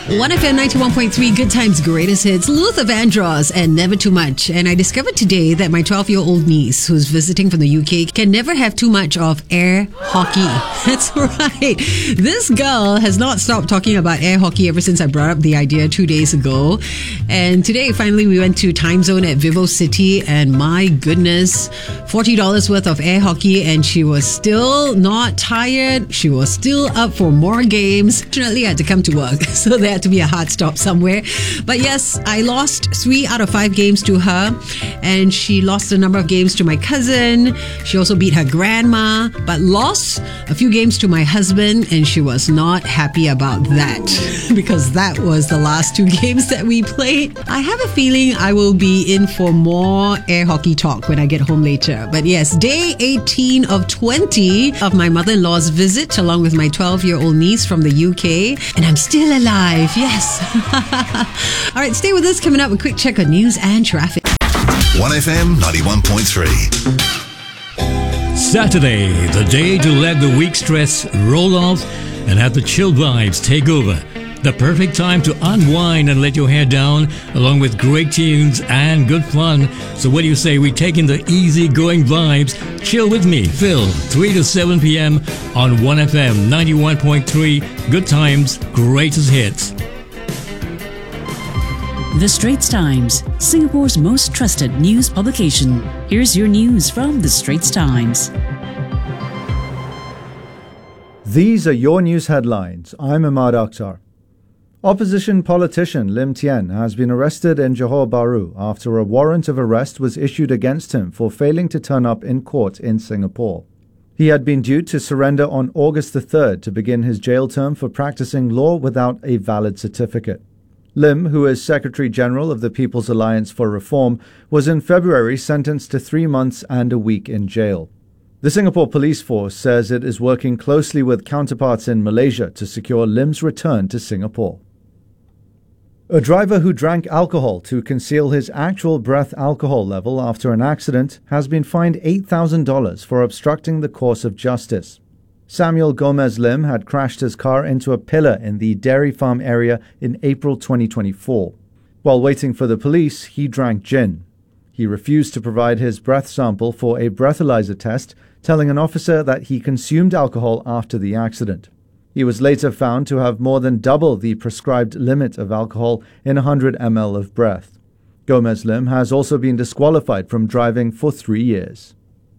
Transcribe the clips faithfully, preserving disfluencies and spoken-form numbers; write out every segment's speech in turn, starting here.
one F M ninety-one point three, Good Times, Greatest Hits, Luther Vandross, and Never Too Much. And I discovered today that my twelve-year-old niece, who's visiting from the U K, can never have too much of air hockey. That's right. This girl has not stopped talking about air hockey ever since I brought up the idea two days ago. And today, finally, we went to Time Zone at Vivo City, and my goodness, forty dollars worth of air hockey, and she was still not tired. She was still up for more games. Fortunately, I had to come to work, so there had to be a hard stop somewhere. But yes, I lost three out of five games to her, and she lost a number of games to my cousin. She also beat her grandma, but lost a few games to my husband, and she was not happy about that because that was the last two games that we played. I have a feeling I will be in for more air hockey talk when I get home later. But yes, day eighteen of twenty of my mother-in-law's visit, along with my twelve-year-old niece from the U K, and I'm still alive. Yes. All right, stay with us. Coming up, a quick check on news and traffic. one F M ninety-one point three. Saturday, the day to let the week stress roll off and have the chill vibes take over. The perfect time to unwind and let your hair down, along with great tunes and good fun. So what do you say we take in the easy-going vibes? Chill with me, Phil, three to seven p.m. on one F M ninety-one point three. Good Times, Greatest Hits. The Straits Times, Singapore's most trusted news publication. Here's your news from The Straits Times. These are your news headlines. I'm Ahmad Akhtar. Opposition politician Lim Tian has been arrested in Johor Bahru after a warrant of arrest was issued against him for failing to turn up in court in Singapore. He had been due to surrender on August the third to begin his jail term for practicing law without a valid certificate. Lim, who is Secretary General of the People's Alliance for Reform, was in February sentenced to three months and a week in jail. The Singapore Police Force says it is working closely with counterparts in Malaysia to secure Lim's return to Singapore. A driver who drank alcohol to conceal his actual breath alcohol level after an accident has been fined eight thousand dollars for obstructing the course of justice. Samuel Gomez Lim had crashed his car into a pillar in the dairy farm area in April twenty twenty-four. While waiting for the police, he drank gin. He refused to provide his breath sample for a breathalyzer test, telling an officer that he consumed alcohol after the accident. He was later found to have more than double the prescribed limit of alcohol in one hundred milliliters of breath. Gomez Lim has also been disqualified from driving for three years.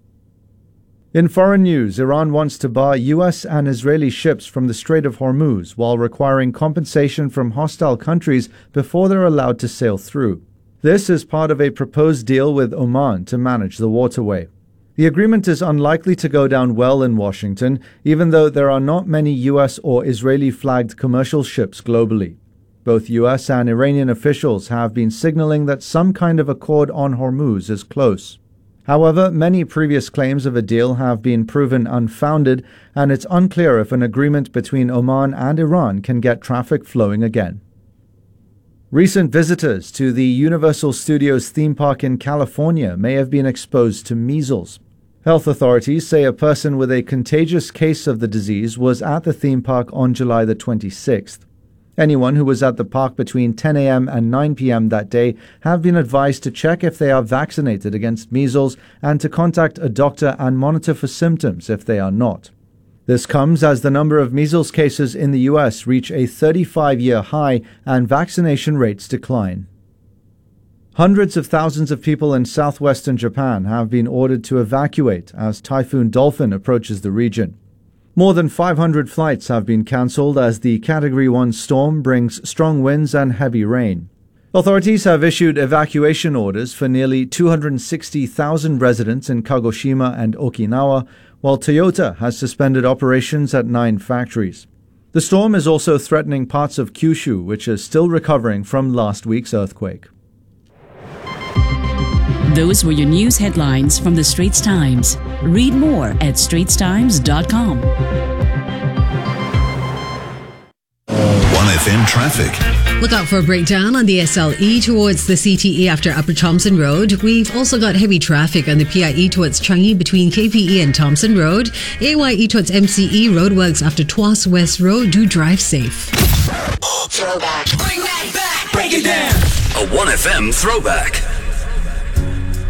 In foreign news, Iran wants to bar U S and Israeli ships from the Strait of Hormuz while requiring compensation from hostile countries before they're allowed to sail through. This is part of a proposed deal with Oman to manage the waterway. The agreement is unlikely to go down well in Washington, even though there are not many U S or Israeli-flagged commercial ships globally. Both U S and Iranian officials have been signaling that some kind of accord on Hormuz is close. However, many previous claims of a deal have been proven unfounded, and it's unclear if an agreement between Oman and Iran can get traffic flowing again. Recent visitors to the Universal Studios theme park in California may have been exposed to measles. Health authorities say a person with a contagious case of the disease was at the theme park on July the twenty-sixth. Anyone who was at the park between ten a.m. and nine p.m. that day have been advised to check if they are vaccinated against measles and to contact a doctor and monitor for symptoms if they are not. This comes as the number of measles cases in the U S reach a thirty-five-year high and vaccination rates decline. Hundreds of thousands of people in southwestern Japan have been ordered to evacuate as Typhoon Dolphin approaches the region. More than five hundred flights have been cancelled as the Category one storm brings strong winds and heavy rain. Authorities have issued evacuation orders for nearly two hundred sixty thousand residents in Kagoshima and Okinawa, while Toyota has suspended operations at nine factories. The storm is also threatening parts of Kyushu, which is still recovering from last week's earthquake. Those were your news headlines from The Straits Times. Read more at straits times dot com. one F M traffic. Look out for a breakdown on the S L E towards the C T E after Upper Thomson Road. We've also got heavy traffic on the P I E towards Changi between K P E and Thomson Road. A Y E towards M C E roadworks after Tuas West Road. Do drive safe. Throwback. Bring that back. Break it down. A one F M throwback.